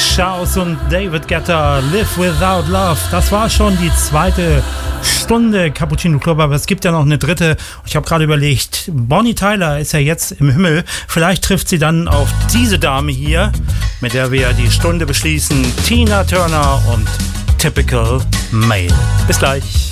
Shouse und David Guetta, Live Without Love. Das war schon die zweite Stunde Cappuccino Club, aber es gibt ja noch eine dritte. Ich habe gerade überlegt, Bonnie Tyler ist ja jetzt im Himmel. Vielleicht trifft sie dann auf diese Dame hier, mit der wir die Stunde beschließen. Tina Turner und Typical Male. Bis gleich.